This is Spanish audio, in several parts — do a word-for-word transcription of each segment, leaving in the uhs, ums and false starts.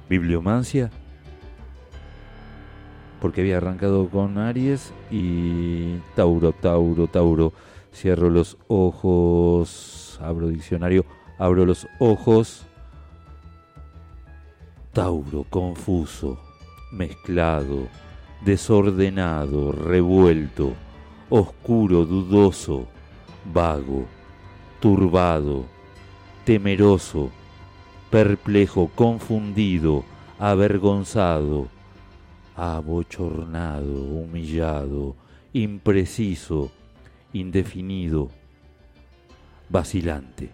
Bibliomancia, porque había arrancado con Aries y Tauro, Tauro, Tauro. Cierro los ojos, abro diccionario, abro los ojos. Tauro, confuso, mezclado, desordenado, revuelto, oscuro, dudoso, vago, turbado, temeroso, perplejo, confundido, avergonzado, abochornado, humillado, impreciso, indefinido, vacilante.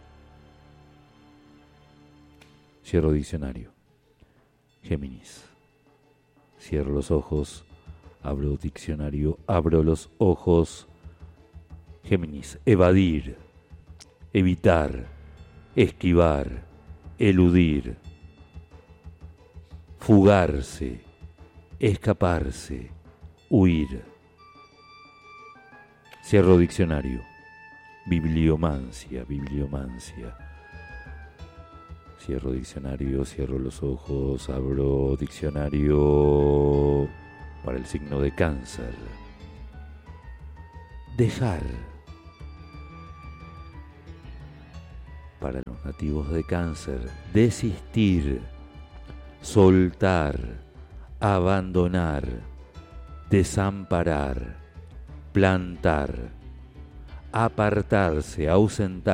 Cierro diccionario. Géminis. Cierro los ojos, abro diccionario, abro los ojos. Géminis. Evadir, evitar, esquivar, eludir, fugarse, escaparse, huir. Cierro diccionario. Bibliomancia, bibliomancia. Cierro diccionario, cierro los ojos, abro diccionario para el signo de Cáncer. Dejar. Para los nativos de Cáncer, desistir, soltar, abandonar, desamparar, plantar, apartarse, ausentar.